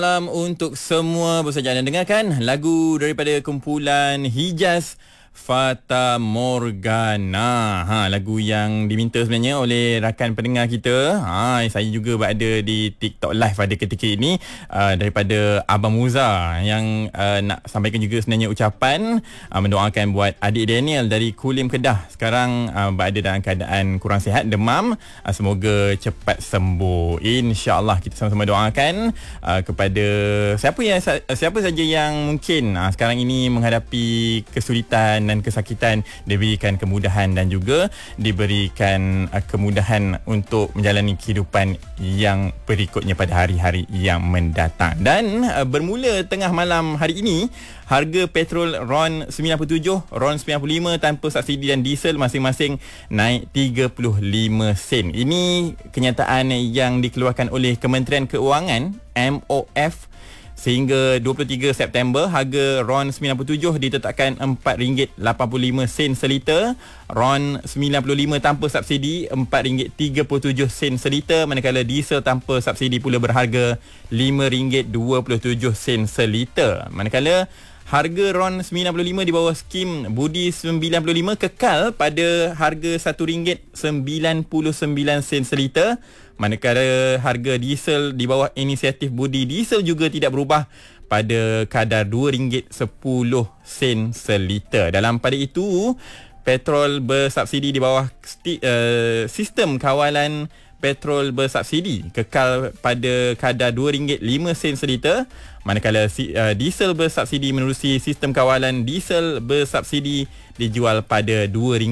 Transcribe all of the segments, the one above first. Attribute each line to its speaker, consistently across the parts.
Speaker 1: Salam untuk semua bersaja anda dengarkan lagu daripada kumpulan Hijaz Fata Morgana. Lagu yang diminta sebenarnya oleh rakan pendengar kita. Saya juga berada di TikTok live pada ketika ini daripada Abang Muza yang nak sampaikan juga sebenarnya ucapan mendoakan buat adik Daniel dari Kulim Kedah. Sekarang berada dalam keadaan kurang sihat, demam. Semoga cepat sembuh. InsyaAllah kita sama-sama doakan kepada siapa saja yang mungkin sekarang ini menghadapi kesulitan dan kesakitan, diberikan kemudahan dan juga diberikan kemudahan untuk menjalani kehidupan yang berikutnya pada hari-hari yang mendatang. Dan bermula tengah malam hari ini, harga petrol RON 97, RON 95 tanpa subsidi dan diesel masing-masing naik 35 sen. Ini kenyataan yang dikeluarkan oleh Kementerian Keuangan MOF. Sehingga 23 September, harga RON 97 ditetapkan RM4.85 seliter, RON 95 tanpa subsidi RM4.37 seliter, manakala diesel tanpa subsidi pula berharga RM5.27 seliter. Manakala harga RON 95 di bawah skim Budi 95 kekal pada harga RM1.99 seliter. Manakala harga diesel di bawah inisiatif Budi Diesel juga tidak berubah pada kadar RM2.10 seliter. Dalam pada itu, petrol bersubsidi di bawah sistem kawalan petrol bersubsidi kekal pada kadar RM2.05 seliter, manakala diesel bersubsidi menerusi sistem kawalan diesel bersubsidi dijual pada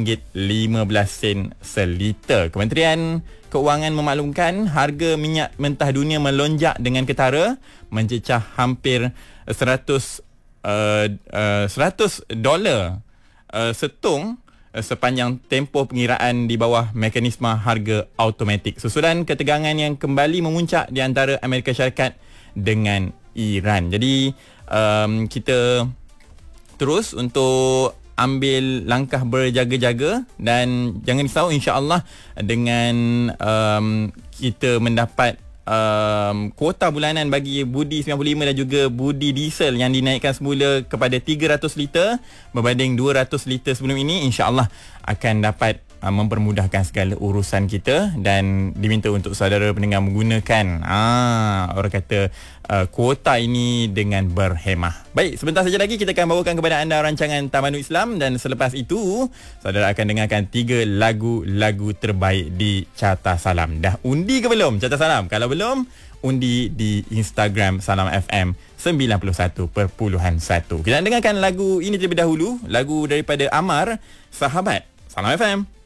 Speaker 1: RM2.15 seliter. Kementerian Keuangan memaklumkan harga minyak mentah dunia melonjak dengan ketara, mencecah hampir $100 setung sepanjang tempoh pengiraan di bawah mekanisme harga automatik, susulan ketegangan yang kembali memuncak di antara Amerika Syarikat dengan Iran. Jadi kita terus untuk ambil langkah berjaga-jaga dan jangan risau, insya-Allah dengan kita mendapat kuota bulanan bagi Budi 95 dan juga Budi Diesel yang dinaikkan semula kepada 300 liter berbanding 200 liter sebelum ini, insya-Allah akan dapat mempermudahkan segala urusan kita dan diminta untuk saudara pendengar menggunakan orang kata kuota ini dengan berhemah. Baik, sebentar saja lagi kita akan bawakan kepada anda rancangan Tamanul Islam dan selepas itu saudara akan dengarkan 3 lagu-lagu terbaik di Carta Salam. Dah undi ke belum Carta Salam? Kalau belum, undi di Instagram Salam FM 91.1. Kita dengarkan lagu ini terlebih dahulu, lagu daripada Amar, Sahabat. Salam FM.